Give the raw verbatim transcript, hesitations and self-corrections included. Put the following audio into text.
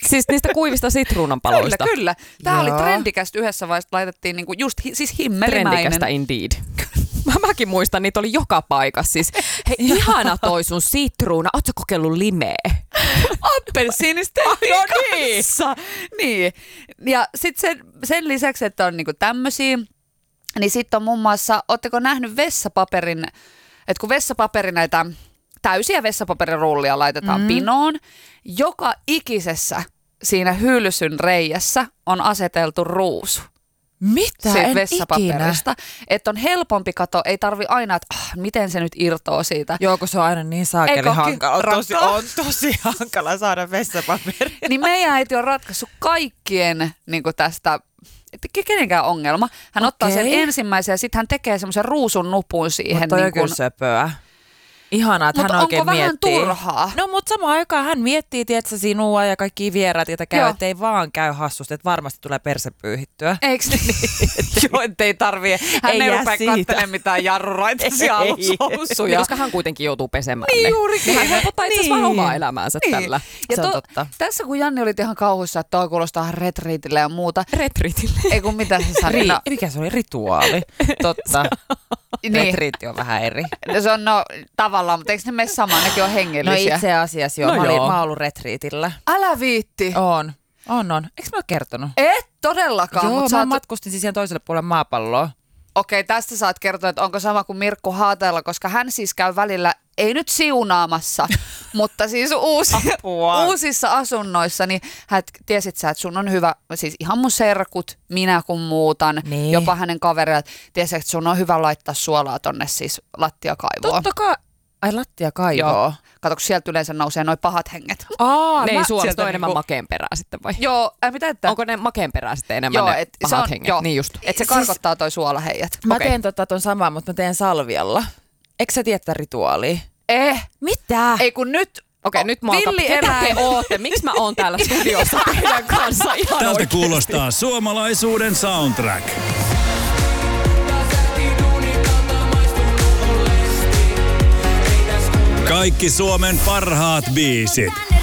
Siis niistä kuivista sitruunanpaloista. Kyllä, kyllä. Tämä Joo. oli trendikästä yhdessä vaiheessa, laitettiin niinku just hi, siis himmelimäinen. Trendikästä indeed. Mä, mäkin muistan, niitä oli joka paikassa. Siis, hei, ihana toi sun sitruuna. Ootko kokeillut limeä? Appelsiinista tehtiin no niin. kanssa. Niin. Ja sitten sen, sen lisäksi, että on niinku tämmöisiä, niin sitten on muun muassa, ootteko nähnyt vessapaperin, että kun vessapaperi näitä täysiä vessapaperirullia laitetaan mm. pinoon, joka ikisessä siinä hylsyn reijässä on aseteltu ruusu. Mitä? Siitä En vessapaperista. ikinä. Että on helpompi kato, ei tarvi aina, että ah, miten se nyt irtoo siitä. Joo, kun se on aina niin saakeli Eikö hankala. rakkaa? Tosi, on tosi hankala saada vessapaperi. Niin meidän äiti on ratkaissut kaikkien niin kuin tästä, kenenkään ongelma. Hän Okei. ottaa sen ensimmäisen ja sitten hän tekee semmoisen ruusun nupun siihen. Mutta niin on kyllä söpöä. Ihanaa, että Mut hän oikein onko vähän miettii. turhaa? No, mutta samaan aikaan hän miettii, tietsä, sinua ja kaikkia vieraat, joita käy, Joo. ettei vaan käy hassusti, että varmasti tulee perse pyyhittyä. Eikö niin? Joo, ettei tarvii. Hän ei, Ei ei jää rupea siitä. katselemaan mitään jarruraitaisia Ei. alushousuja. Koska hän kuitenkin joutuu pesemään Niin ne. juurikin. Niin hän helpottaa itse asiassa Niin. vaan omaa elämäänsä Niin. tällä. Ja Se on to, totta. tässä kun Janni oli ihan kauhuissa, että toi kuulostaa retriitille ja muuta. Retriitille. Ei kun mitä se sanoi. Ri- No, mikä se oli? Rituaali. Totta. niin. Retriitti on vähän eri. No se on no tavallaan, mutta eikö ne mene samaan? Nekin on No hengellisiä. itse asiassa joo. No mä, olin, joo. mä oon ollut retriitillä. Älä viitti. On. On, on. Eikö mä ole kertonut? Et todellakaan. Joo, Mut mä sä oot... matkustin siis siihen toiselle puolelle maapalloa. Okei, tästä saat kertoa, että onko sama kuin Mirkku Haateella, koska hän siis käy välillä, ei nyt siunaamassa, mutta siis uusi, Apua. uusissa asunnoissa, niin hän, tiesit sä, että sun on hyvä, siis ihan mun serkut, minä kun muutan, Niin. jopa hänen kavereilta, tiesit, että sun on hyvä laittaa suolaa tonne siis lattiakaivoon. Totta kai. Ai lattia kaivoo. Joo. Kato, kun sieltä yleensä nousee noi pahat henget. Aa, Ne ei mä- suolesta sieltä ole enemmän niinku- makeen perää sitten vai? Joo, äh, mitä että? Onko ne makeen perää sitten enemmän Joo, ne et se pahat on, henget? joo, Niin just. että se Siis- karkottaa toi suolaheijät. Mä Okei. teen tota ton samaa, mutta mä teen salvialla. Eikö sä tiedä tätä rituaalia? Eh, Mitä? ei kun nyt, Okei, o- nyt mä oon ketä te villieläin. ootte? Miksi mä oon täällä studiossa teidän kanssa ihan Tältä oikeesti? kuulostaa suomalaisuuden soundtrack. Kaikki Suomen parhaat biisit.